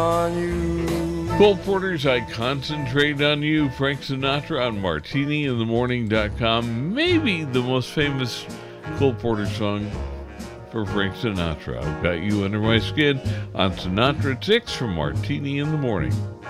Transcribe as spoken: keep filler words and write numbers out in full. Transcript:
on you. Cole Porter's I Concentrate on You, Frank Sinatra on martini in the morning dot com. Maybe the most famous Cole Porter song for Frank Sinatra. I've Got You Under My Skin on Sinatra at six from Martini in the Morning.